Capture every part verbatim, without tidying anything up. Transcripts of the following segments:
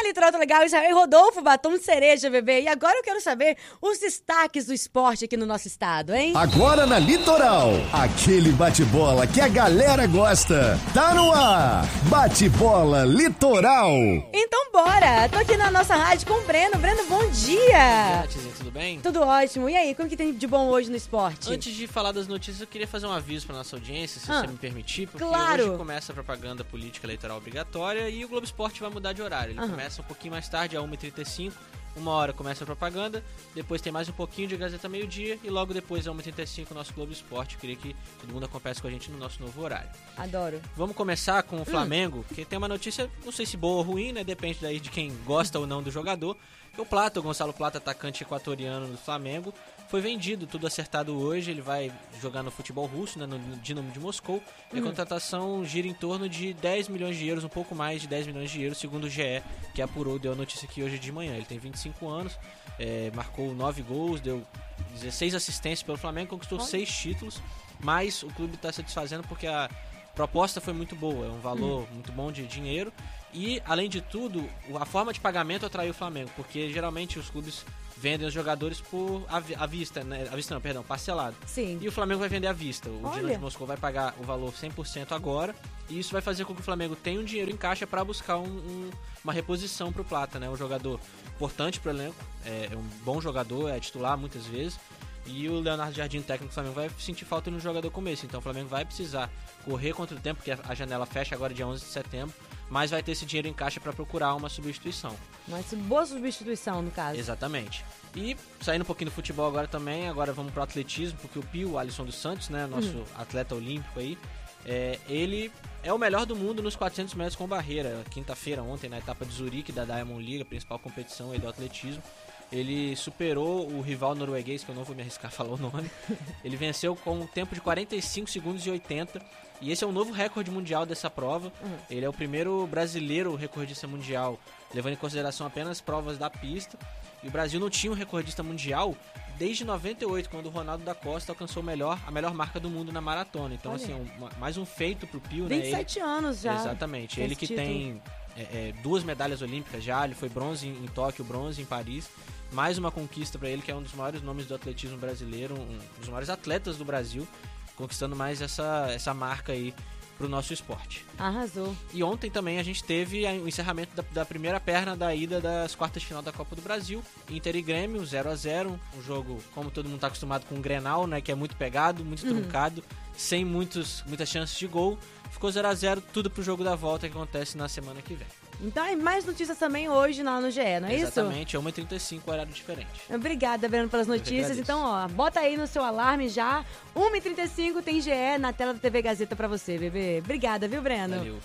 Litoral Tá Legal, Israel e Rodolfo, batom de cereja, bebê. E agora eu quero saber os destaques do esporte aqui no nosso estado, hein? Agora na Litoral, aquele bate-bola que a galera gosta. Tá no ar, Bate-Bola Litoral. Então bora, tô aqui na nossa rádio com o Breno. Breno, bom dia. Olá, Tizinho, tudo bem? Tudo ótimo. E aí, como que tem de bom hoje no esporte? Antes de falar das notícias, eu queria fazer um aviso para nossa audiência, se ah, você me permitir, porque claro. hoje começa a propaganda política eleitoral obrigatória e o Globo Esporte vai mudar de horário. Ele uhum. começa um pouquinho mais tarde, às uma e trinta e cinco. Uma hora começa a propaganda, depois tem mais um pouquinho de Gazeta Meio-Dia e logo depois, às uma e trinta e cinco, o nosso Globo Esporte. Eu queria que todo mundo acompanhasse com a gente no nosso novo horário. Adoro. Vamos começar com o Flamengo, hum. que tem uma notícia, não sei se boa ou ruim, né? Depende daí de quem gosta ou não do jogador. O Plata, o Gonçalo Plata, atacante equatoriano do Flamengo, foi vendido, tudo acertado hoje. Ele vai jogar no futebol russo, né, no Dinamo de Moscou. E a hum. contratação gira em torno de dez milhões de euros, um pouco mais de dez milhões de euros, segundo o G E, que apurou, deu a notícia aqui hoje de manhã. Ele tem vinte e cinco anos, é, marcou nove gols, deu dezesseis assistências pelo Flamengo, conquistou seis títulos, mas o clube está se desfazendo porque a proposta foi muito boa, é um valor hum. muito bom de dinheiro. E, além de tudo, a forma de pagamento atraiu o Flamengo, porque geralmente os clubes vendem os jogadores por à vista, né? À vista não, perdão, parcelado. Sim. E o Flamengo vai vender à vista. O Olha. Dinamo de Moscou vai pagar o valor cem por cento agora, e isso vai fazer com que o Flamengo tenha um dinheiro em caixa para buscar um, um, uma reposição para o Plata, né? Um jogador importante para o elenco, é, é um bom jogador, é titular muitas vezes. E o Leonardo Jardim, técnico do Flamengo, vai sentir falta de um jogador como esse. Então o Flamengo vai precisar correr contra o tempo, porque a janela fecha agora dia onze de setembro, mas vai ter esse dinheiro em caixa para procurar uma substituição. Mas boa substituição, no caso. Exatamente. E saindo um pouquinho do futebol agora também, agora vamos pro atletismo, porque o Pio, o Alisson dos Santos, né, nosso uhum. atleta olímpico aí, é, ele é o melhor do mundo nos quatrocentos metros com barreira. Quinta-feira, ontem, na etapa de Zurique da Diamond League, a principal competição aí do atletismo, ele superou o rival norueguês, que eu não vou me arriscar a falar o nome. Ele venceu com um tempo de quarenta e cinco segundos e oitenta. E esse é um novo recorde mundial dessa prova. Uhum. Ele é o primeiro brasileiro recordista mundial, levando em consideração apenas provas da pista. E o Brasil não tinha um recordista mundial desde noventa e oito, quando o Ronaldo da Costa alcançou o melhor, a melhor marca do mundo na maratona. Então, Olha. assim, um, mais um feito pro Pio, né? vinte e sete ele, anos já. Exatamente. Ele que título. tem é, é, duas medalhas olímpicas já. Ele foi bronze em, em Tóquio, bronze em Paris. Mais uma conquista para ele, que é um dos maiores nomes do atletismo brasileiro, um dos maiores atletas do Brasil, conquistando mais essa, essa marca aí pro nosso esporte. Arrasou. E ontem também a gente teve o encerramento da, da primeira perna da ida das quartas de final da Copa do Brasil. Inter e Grêmio, zero a zero. Um jogo, como todo mundo tá acostumado com o Grenal, né, que é muito pegado, muito uhum. truncado, sem muitos, muitas chances de gol. Ficou zero a zero, tudo pro jogo da volta, que acontece na semana que vem. Então, e mais notícias também hoje lá no G E, não é Exatamente, isso? Exatamente, é uma e trinta e cinco, horário diferente. Obrigada, Breno, pelas notícias. Então, ó, bota aí no seu alarme já. uma e trinta e cinco tem G E na tela da T V Gazeta pra você, bebê. Obrigada, viu, Breno? Valeu.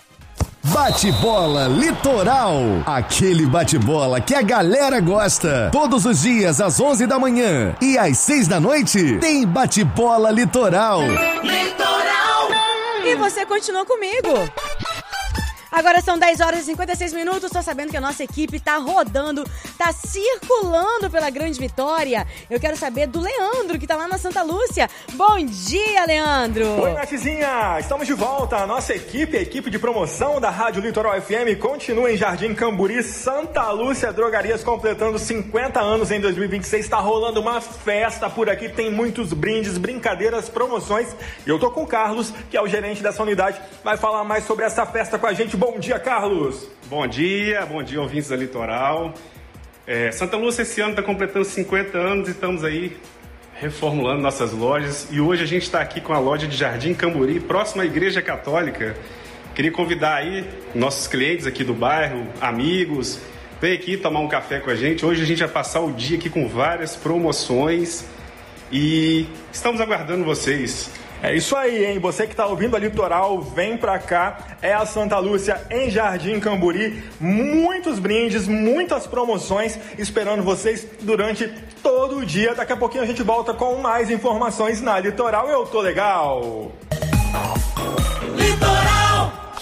Bate-Bola Litoral. Aquele bate-bola que a galera gosta. Todos os dias às onze da manhã e às seis da noite tem Bate-Bola Litoral. Litoral! E você continua comigo. Agora são dez horas e cinquenta e seis minutos, tô sabendo que a nossa equipe tá rodando, tá circulando pela Grande Vitória. Eu quero saber do Leandro, que tá lá na Santa Lúcia. Bom dia, Leandro! Oi, Natizinha! Estamos de volta. A nossa equipe, a equipe de promoção da Rádio Litoral F M, continua em Jardim Camburi, Santa Lúcia Drogarias, completando cinquenta anos em dois mil e vinte e seis. Tá rolando uma festa por aqui, tem muitos brindes, brincadeiras, promoções. E eu tô com o Carlos, que é o gerente dessa unidade, vai falar mais sobre essa festa com a gente. Bom dia, Carlos! Bom dia, bom dia, ouvintes da Litoral. É, Santa Lúcia esse ano está completando cinquenta anos e estamos aí reformulando nossas lojas. E hoje a gente está aqui com a loja de Jardim Camburi, próxima à Igreja Católica. Queria convidar aí nossos clientes aqui do bairro, amigos, vem aqui tomar um café com a gente. Hoje a gente vai passar o dia aqui com várias promoções e estamos aguardando vocês. É isso aí, hein? Você que tá ouvindo a Litoral, vem pra cá. É a Santa Lúcia em Jardim Camburi. Muitos brindes, muitas promoções esperando vocês durante todo o dia. Daqui a pouquinho a gente volta com mais informações na Litoral. Eu tô legal! Litoral!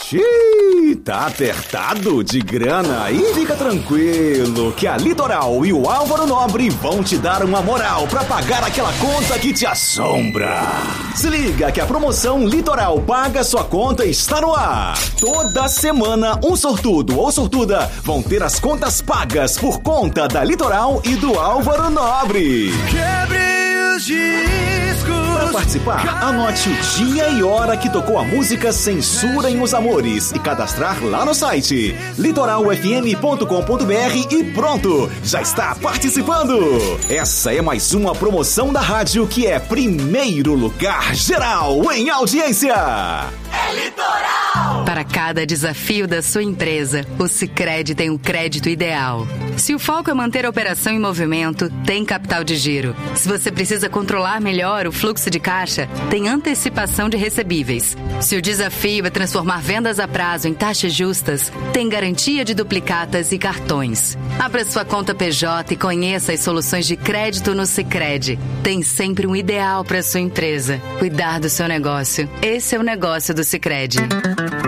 Xiii, tá apertado de grana? E fica tranquilo que a Litoral e o Álvaro Nobre vão te dar uma moral pra pagar aquela conta que te assombra. Se liga que a promoção Litoral Paga Sua Conta está no ar. Toda semana um sortudo ou sortuda vão ter as contas pagas por conta da Litoral e do Álvaro Nobre. Quebre os discos. Para participar, anote o dia e hora que tocou a música Censurem os Amores e cadastrar lá no site litoral f m ponto com ponto b r e pronto, já está participando. Essa é mais uma promoção da rádio que é primeiro lugar geral em audiência. É Litoral! Para cada desafio da sua empresa, o Sicredi tem o crédito ideal. Se o foco é manter a operação em movimento, tem capital de giro. Se você precisa controlar melhor o fluxo de caixa, tem antecipação de recebíveis. Se o desafio é transformar vendas a prazo em taxas justas, tem garantia de duplicatas e cartões. Abra sua conta P J e conheça as soluções de crédito no Sicredi. Tem sempre um ideal para sua empresa. Cuidar do seu negócio. Esse é o negócio do Sicredi.